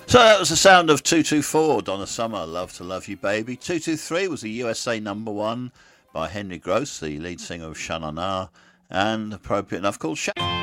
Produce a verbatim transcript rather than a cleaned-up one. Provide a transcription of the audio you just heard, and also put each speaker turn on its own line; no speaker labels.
So that was the sound of two two four, Donna Summer, Love to Love You Baby. two two three was a U S A number one by Henry Gross, the lead singer of Sha Na Na, and appropriate enough called Sha.